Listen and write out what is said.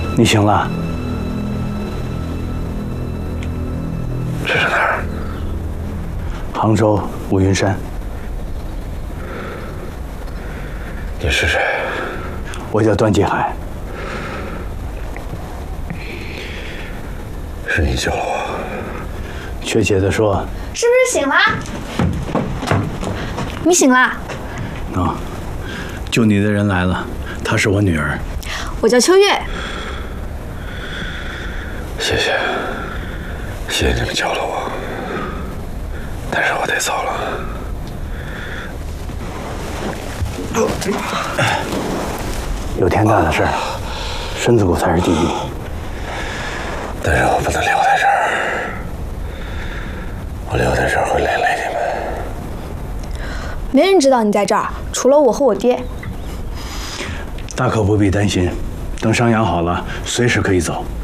你醒了？ 这是哪儿？ 杭州五云山。 你是谁？ 我叫段继海。 是你救了我。 确切的说， 是不是醒了？你醒啦？ 啊，救你的人来了，她是我女儿。 我叫秋月。 谢谢，谢谢你们救了我，但是我得走了。 有天大的事儿，身子骨才是第一。 但是我不能留在这儿，我留在这儿会连累你们。 没人知道你在这儿，除了我和我爹。 大可不必担心，等伤养好了，随时可以走。